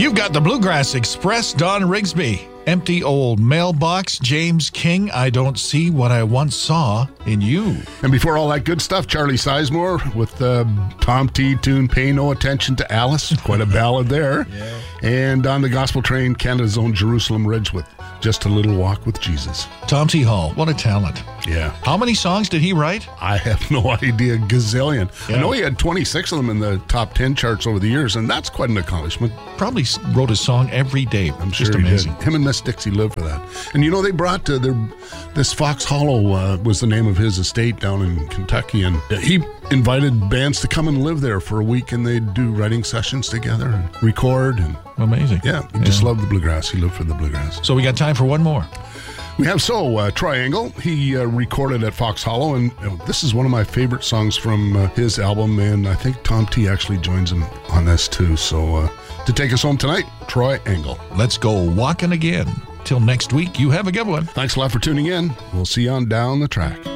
You've got the Bluegrass Express, Don Rigsby. Empty old mailbox, James King, I don't see what I once saw in you. And before all that good stuff, Charlie Sizemore with the Tom T tune, Pay No Attention to Alice. Quite a ballad there. Yeah. And on the Gospel Train, Canada's own Jerusalem Ridge with Just a Little Walk with Jesus. Tom T. Hall, what a talent. Yeah. How many songs did he write? I have no idea. Gazillion. Yeah. I know he had 26 of them in the top 10 charts over the years, and that's quite an accomplishment. Probably wrote a song every day. I'm sure Just he amazing. did. Him and Miss Dixie lived for that. And you know, they brought this Fox Hollow was the name of his estate down in Kentucky, and he invited bands to come and live there for a week, and they'd do writing sessions together and record. And Amazing. yeah, he just loved the bluegrass. He lived for the bluegrass. So we got time for one more. We have Triangle. He recorded at Fox Hollow, and this is one of my favorite songs from his album, and I think Tom T actually joins him on this too. So to take us home tonight, Triangle. Let's go walking again. Till next week, you have a good one. Thanks a lot for tuning in. We'll see you on Down the Track.